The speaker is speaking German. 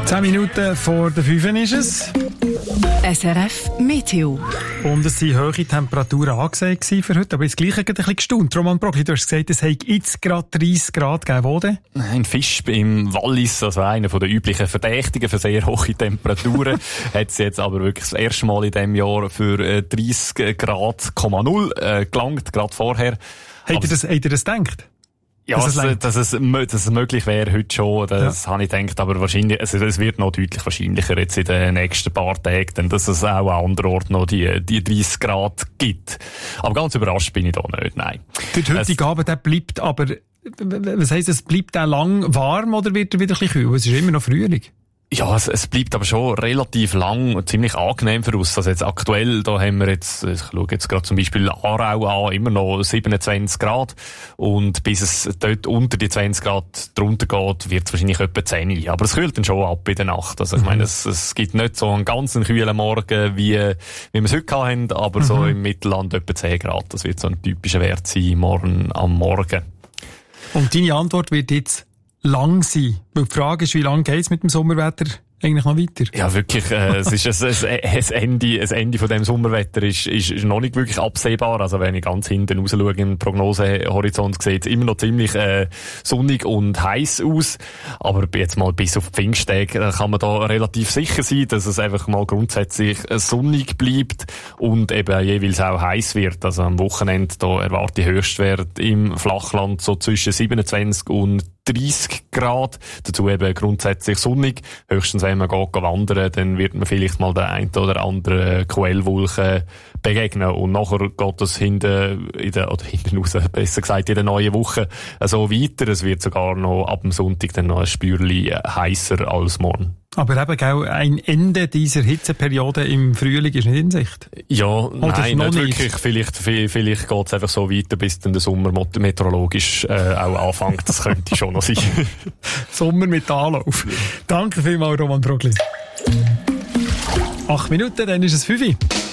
10 Minuten vor der 5 ist es. SRF Meteo. Und es waren hohe Temperaturen angesagt für heute, aber das Gleiche hat ein bisschen gestaunt. Roman Brogli, du hast gesagt, es hat jetzt gerade 30 Grad gegeben. Wo denn? Ein Fisch im Wallis, also einer der üblichen Verdächtigen für sehr hohe Temperaturen, hat es jetzt aber wirklich das erste Mal in diesem Jahr für 30 Grad,0 gelangt, gerade vorher. Habt ihr das gedacht? Ja, dass es möglich wäre heute schon, das habe ich gedacht, aber wahrscheinlich, es wird noch deutlich wahrscheinlicher jetzt in den nächsten paar Tagen, denn dass es auch an anderen Orten noch die 30 Grad gibt. Aber ganz überrascht bin ich da nicht, nein. Der heutige Abend, der bleibt aber, was heisst, es bleibt auch lang warm oder wird er wieder ein bisschen kühl? Es ist immer noch Frühling. Ja, es bleibt aber schon relativ lang ziemlich angenehm für uns. Also jetzt aktuell, da haben wir jetzt, ich schaue jetzt gerade zum Beispiel Aarau an, immer noch 27 Grad. Und bis es dort unter die 20 Grad drunter geht, wird es wahrscheinlich etwa 10. Aber es kühlt dann schon ab in der Nacht. Also ich meine, es gibt nicht so einen ganzen kühlen Morgen, wie wir es heute hatten, aber so im Mittelland etwa 10 Grad. Das wird so ein typischer Wert sein, morgen am Morgen. Und deine Antwort wird jetzt lang sein. Weil die Frage ist, wie lange geht es mit dem Sommerwetter eigentlich noch weiter? Ja, wirklich, es ist das Ende von dem Sommerwetter ist noch nicht wirklich absehbar. Also wenn ich ganz hinten raus schaue im Prognosehorizont, sieht es immer noch ziemlich sonnig und heiß aus. Aber jetzt mal bis auf Pfingsttage kann man da relativ sicher sein, dass es einfach mal grundsätzlich sonnig bleibt und eben jeweils auch heiß wird. Also am Wochenende da erwarte ich Höchstwert im Flachland so zwischen 27 und 30 Grad. Dazu eben grundsätzlich sonnig. Höchstens wenn man geht wandern, dann wird man vielleicht mal der ein oder andere Quellwolke begegnen. Und nachher geht es hinten raus, besser gesagt, in der neuen Woche so weiter. Es wird sogar noch ab dem Sonntag dann noch ein Spürchen heißer als morgen. Aber eben auch ein Ende dieser Hitzeperiode im Frühling ist nicht in Sicht. Ja, nein, nicht wirklich. Vielleicht geht es einfach so weiter, bis dann der Sommer meteorologisch auch anfängt. Das könnte schon noch sein. Sommer mit Anlauf. Danke vielmals, Roman Brogli. 8 Minuten, dann ist es 5.